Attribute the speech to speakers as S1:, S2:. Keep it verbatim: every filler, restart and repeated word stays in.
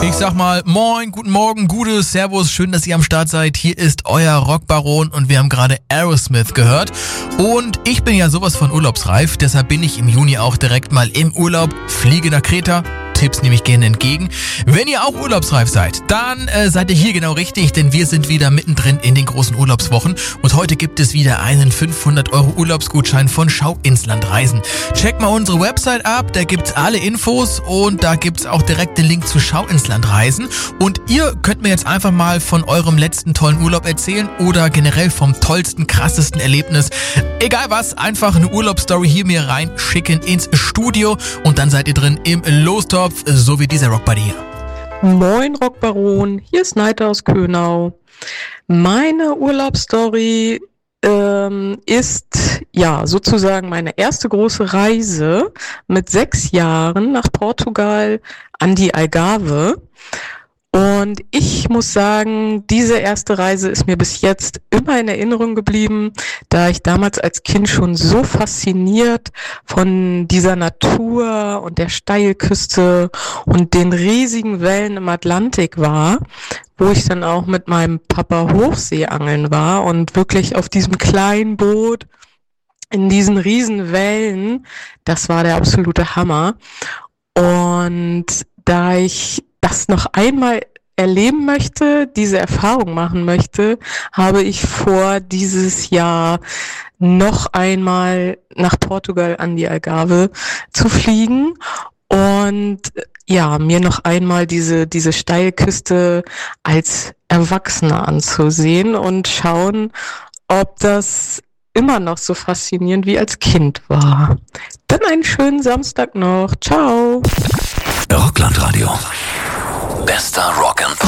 S1: Ich sag mal moin, guten Morgen, gute Servus, schön, dass ihr am Start seid. Hier ist euer Rockbaron und wir haben gerade Aerosmith gehört. Und ich bin ja sowas von urlaubsreif, deshalb bin ich im Juni auch direkt mal im Urlaub, fliege nach Kreta. Tipps nehme ich gerne entgegen. Wenn ihr auch urlaubsreif seid, dann äh, seid ihr hier genau richtig, denn wir sind wieder mittendrin in den großen Urlaubswochen und heute gibt es wieder einen fünfhundert Euro Urlaubsgutschein von Schau ins Land Reisen. Checkt mal unsere Website ab, da gibt's alle Infos und da gibt's auch direkt den Link zu Schau ins Land Reisen und ihr könnt mir jetzt einfach mal von eurem letzten tollen Urlaub erzählen oder generell vom tollsten, krassesten Erlebnis. Egal was, einfach eine Urlaubsstory hier mir rein schicken ins Studio und dann seid ihr drin im Lostopf, so wie dieser Rockbuddy hier.
S2: Moin Rockbaron, hier ist Neiter aus Könau. Meine Urlaubsstory ähm, ist ja sozusagen meine erste große Reise mit sechs Jahren nach Portugal an die Algarve. Und ich muss sagen, diese erste Reise ist mir bis jetzt immer in Erinnerung geblieben, da ich damals als Kind schon so fasziniert von dieser Natur und der Steilküste und den riesigen Wellen im Atlantik war, wo ich dann auch mit meinem Papa Hochseeangeln war und wirklich auf diesem kleinen Boot in diesen riesen Wellen, das war der absolute Hammer. Und da ich das noch einmal erleben möchte, diese Erfahrung machen möchte, habe ich vor, dieses Jahr noch einmal nach Portugal an die Algarve zu fliegen und ja, mir noch einmal diese, diese Steilküste als Erwachsener anzusehen und schauen, ob das immer noch so faszinierend wie als Kind war. Dann einen schönen Samstag noch. Ciao.
S3: Rocklandradio. Bester Rock and